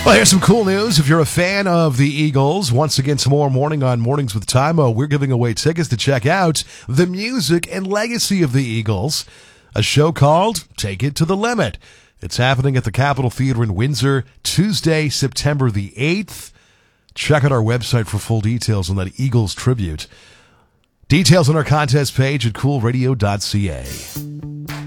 Well, here's some cool news. If you're a fan of the Eagles, once again tomorrow morning on Mornings with Tymo, we're giving away tickets to check out the music and legacy of the Eagles, a show called Take It to the Limit. It's happening at the Capitol Theater in Windsor, Tuesday, September the 8th. Check out our website for full details on that Eagles tribute. Details on our contest page at coolradio.ca.